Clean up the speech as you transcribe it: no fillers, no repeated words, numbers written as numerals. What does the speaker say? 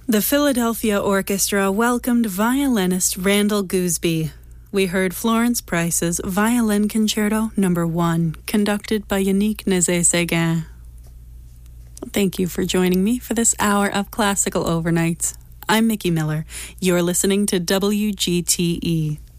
The Philadelphia Orchestra welcomed violinist Randall Gooseby. We heard Florence Price's Violin Concerto No. 1, conducted by Yannick Nézet-Séguin. Thank you for joining me for this hour of Classical Overnights. I'm Mickey Miller. You're listening to WGTE.